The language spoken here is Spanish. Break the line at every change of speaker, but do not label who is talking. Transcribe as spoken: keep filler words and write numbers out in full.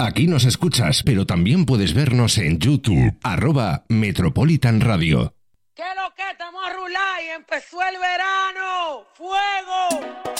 Aquí nos escuchas, pero también puedes vernos en YouTube, arroba Metropolitan Radio.
¿Qué lo que? Estamos a rular y empezó el verano. ¡Fuego!